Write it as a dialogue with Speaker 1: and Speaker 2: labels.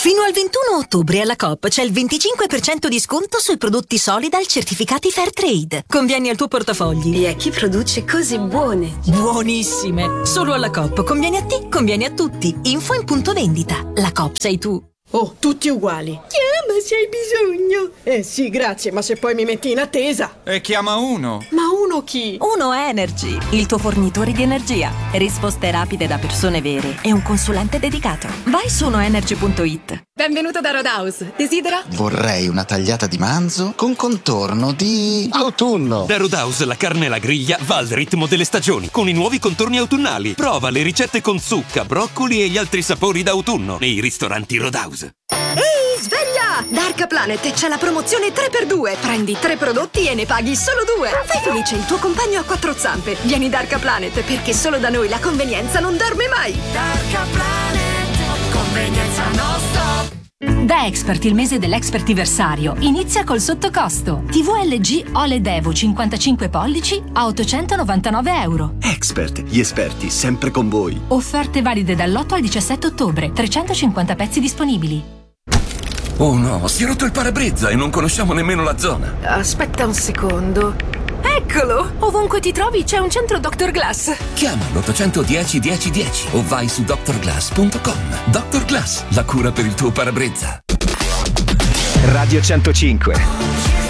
Speaker 1: Fino al 21 ottobre alla Coop c'è il 25% di sconto sui prodotti Solidal certificati Fairtrade. Convieni al tuo portafogli.
Speaker 2: E a chi produce cose buone.
Speaker 1: Buonissime! Solo alla Coop. Convieni a te, convieni a tutti. Info in punto vendita. La Coop sei tu.
Speaker 3: Oh, tutti uguali. Chiama se hai bisogno. Sì, grazie, ma se poi mi metti in attesa.
Speaker 4: E chiama Uno.
Speaker 3: Ma Uno chi?
Speaker 5: Uno Energy, il tuo fornitore di energia. Risposte rapide da persone vere e un consulente dedicato. Vai su unoenergy.it.
Speaker 2: Benvenuto da Roadhouse. Desidera?
Speaker 6: Vorrei una tagliata di manzo con contorno di autunno.
Speaker 7: Da Roadhouse la carne alla griglia va al ritmo delle stagioni, con i nuovi contorni autunnali. Prova le ricette con zucca, broccoli e gli altri sapori d'autunno nei ristoranti Roadhouse.
Speaker 2: Ehi, sveglia! Da Arca Planet c'è la promozione 3x2. Prendi 3 prodotti e ne paghi solo 2. Fai felice il tuo compagno a 4 zampe. Vieni da Arca Planet, perché solo da noi la convenienza non dorme mai.
Speaker 8: Arca Planet, convenienza non stop.
Speaker 9: Da Expert, il mese dell'Expertiversario inizia col sottocosto. TV LG OLED Evo 55 pollici a €899.
Speaker 10: Expert, gli esperti sempre con voi.
Speaker 9: Offerte valide dall'8 al 17 ottobre. 350 pezzi disponibili.
Speaker 7: Oh no, si è rotto il parabrezza e non conosciamo nemmeno la zona.
Speaker 2: Aspetta un secondo. Eccolo! Ovunque ti trovi c'è un centro Dr. Glass.
Speaker 7: Chiama l'810 1010 o vai su drglass.com. Dr. Glass, la cura per il tuo parabrezza.
Speaker 11: Radio 105.